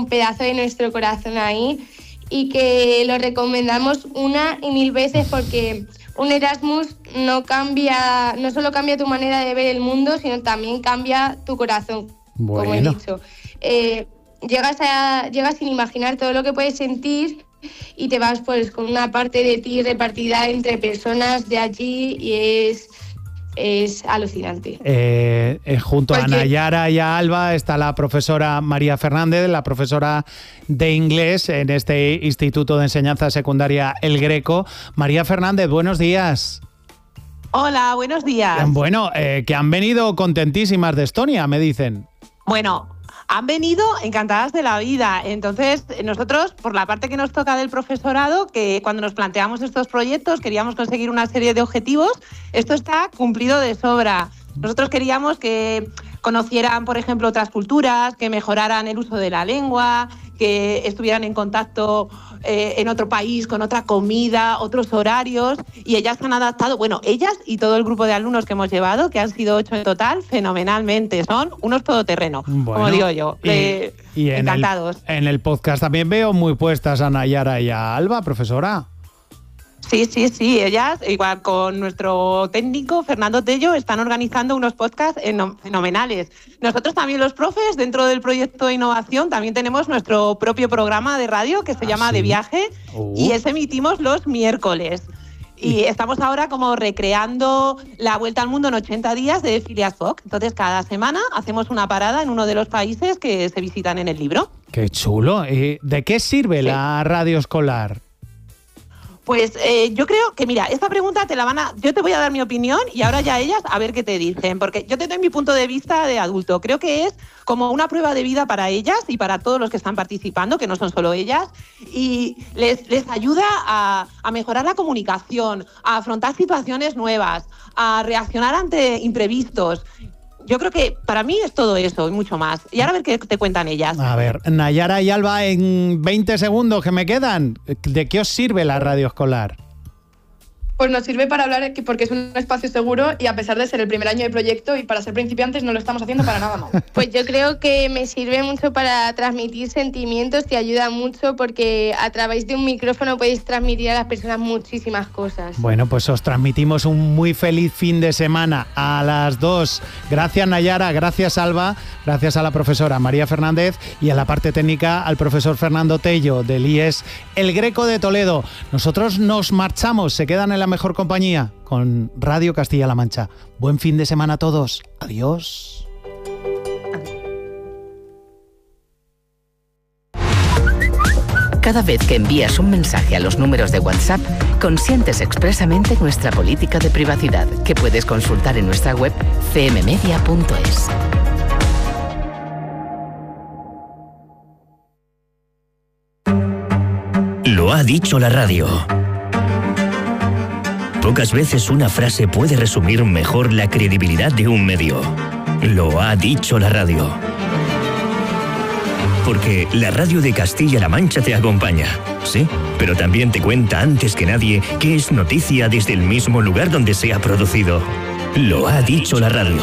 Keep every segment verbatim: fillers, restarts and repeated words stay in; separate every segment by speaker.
Speaker 1: un pedazo de nuestro corazón ahí y que lo recomendamos una y mil veces porque un Erasmus no cambia, no solo cambia tu manera de ver el mundo, sino también cambia tu corazón,
Speaker 2: bueno.
Speaker 1: como he dicho. Eh, llegas, a, llegas sin imaginar todo lo que puedes sentir y te vas pues con una parte de ti repartida entre personas de allí y es... es alucinante.
Speaker 2: Eh, eh, junto
Speaker 1: Cualquier...
Speaker 2: a Nayara y a Alba está la profesora María Fernández, la profesora de inglés en este Instituto de Enseñanza Secundaria El Greco. María Fernández, buenos días.
Speaker 3: Hola, buenos días.
Speaker 2: Bueno, eh, que han venido contentísimas de Estonia, me dicen.
Speaker 3: Bueno, han venido encantadas de la vida. Entonces, nosotros, por la parte que nos toca del profesorado, que cuando nos planteamos estos proyectos queríamos conseguir una serie de objetivos, esto está cumplido de sobra. Nosotros queríamos que conocieran, por ejemplo, otras culturas, que mejoraran el uso de la lengua, que estuvieran en contacto eh, en otro país con otra comida, otros horarios, y ellas se han adaptado, bueno, ellas y todo el grupo de alumnos que hemos llevado, que han sido ocho en total, fenomenalmente, son unos todoterreno, bueno, como digo yo,
Speaker 2: y,
Speaker 3: eh,
Speaker 2: y en
Speaker 3: encantados.
Speaker 2: El, en el podcast también veo muy puestas a Nayara y a Alba, profesora.
Speaker 3: Sí, sí, sí, ellas, igual con nuestro técnico Fernando Tello, están organizando unos podcasts fenomenales. Nosotros también los profes, dentro del proyecto de innovación, también tenemos nuestro propio programa de radio que se ¿Ah, llama sí? De Viaje uh. y ese emitimos los miércoles. Y estamos ahora como recreando la vuelta al mundo en ochenta días de Phileas Fogg. Entonces, cada semana hacemos una parada en uno de los países que se visitan en el libro.
Speaker 2: ¡Qué chulo! ¿Y de qué sirve sí. la radio escolar?
Speaker 3: Pues eh, yo creo que, mira, esta pregunta te la van a... Yo te voy a dar mi opinión y ahora ya ellas a ver qué te dicen, porque yo te doy mi punto de vista de adulto. Creo que es como una prueba de vida para ellas y para todos los que están participando, que no son solo ellas, y les, les ayuda a, a mejorar la comunicación, a afrontar situaciones nuevas, a reaccionar ante imprevistos. Yo creo que para mí es todo eso y mucho más. Y ahora a ver qué te cuentan ellas.
Speaker 2: A ver, Nayara y Alba, en veinte segundos que me quedan, ¿de qué os sirve la radio escolar?
Speaker 4: Pues nos sirve para hablar porque es un espacio seguro y a pesar de ser el primer año de proyecto y para ser principiantes no lo estamos haciendo para nada mal.
Speaker 1: Pues yo creo que me sirve mucho para transmitir sentimientos y ayuda mucho porque a través de un micrófono podéis transmitir a las personas muchísimas cosas.
Speaker 2: Bueno, pues os transmitimos un muy feliz fin de semana a las dos. Gracias Nayara, gracias Alba, gracias a la profesora María Fernández y a la parte técnica al profesor Fernando Tello del I E S El Greco de Toledo. Nosotros nos marchamos, se quedan en la mejor compañía con Radio Castilla-La Mancha. Buen fin de semana a todos. Adiós.
Speaker 5: Cada vez que envías un mensaje a los números de WhatsApp, consientes expresamente nuestra política de privacidad, que puedes consultar en nuestra web c m media punto es.
Speaker 6: Lo ha dicho la radio. Pocas veces una frase puede resumir mejor la credibilidad de un medio. Lo ha dicho la radio. Porque la radio de Castilla-La Mancha te acompaña, sí, pero también te cuenta antes que nadie qué es noticia desde el mismo lugar donde se ha producido. Lo ha dicho la radio.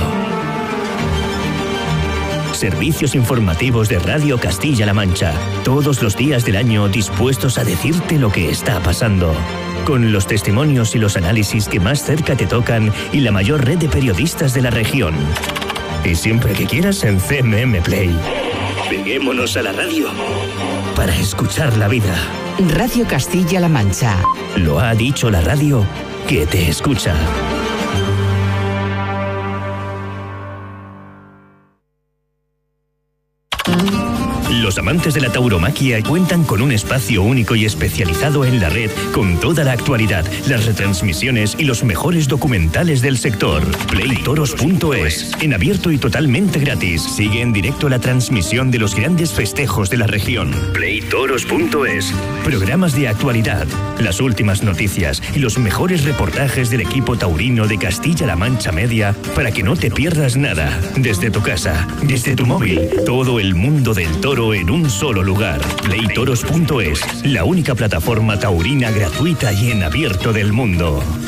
Speaker 6: Servicios informativos de Radio Castilla-La Mancha, todos los días del año dispuestos a decirte lo que está pasando. Con los testimonios y los análisis que más cerca te tocan y la mayor red de periodistas de la región. Y siempre que quieras en C M M Play. Peguémonos a la radio para escuchar la vida.
Speaker 5: Radio Castilla-La Mancha.
Speaker 6: Lo ha dicho la radio que te escucha. Los amantes de la tauromaquia cuentan con un espacio único y especializado en la red con toda la actualidad, las retransmisiones y los mejores documentales del sector. play toros punto es, en abierto y totalmente gratis. Sigue en directo la transmisión de los grandes festejos de la región. play toros punto es. Programas de actualidad, las últimas noticias y los mejores reportajes del equipo taurino de Castilla-La Mancha Media para que no te pierdas nada. Desde tu casa, desde tu móvil, todo el mundo del toro en un solo lugar. play toros punto es, la única plataforma taurina gratuita y en abierto del mundo.